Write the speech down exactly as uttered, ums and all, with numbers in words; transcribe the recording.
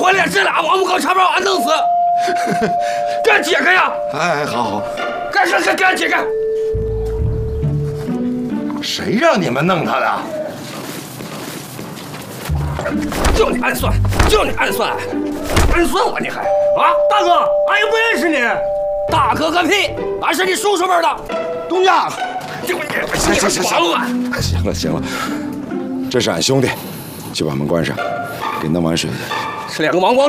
我连这俩王八狗差不多俺弄死，给俺解开呀！ 哎，好好， 赶紧给给俺解开！ 谁让你们弄他的？ 就你暗算，就你暗算，暗算我你还啊？大哥，俺又不认识你。大哥个屁！俺是你叔叔辈的。 东家， 行行行行行，行了行了，这是俺兄弟，去把门关上，给弄碗水去。 这两个王八